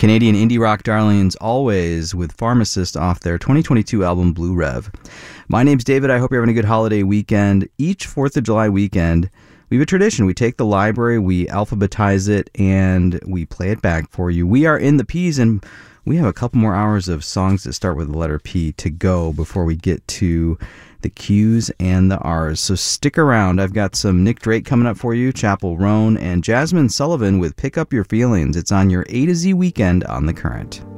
Canadian indie rock darlings Always with Pharmacist off their 2022 album Blue Rev. My name's David. I hope you're having a good holiday weekend. Each 4th of July weekend, we have a tradition. We take the library, we alphabetize it, and we play it back for you. We are in the P's, and we have a couple more hours of songs that start with the letter P to go before we get to the Q's and the R's. So stick around. I've got some Nick Drake coming up for you, Chappell Roan, and Jasmine Sullivan with Pick Up Your Feelings. It's on your A to Z weekend on The Current.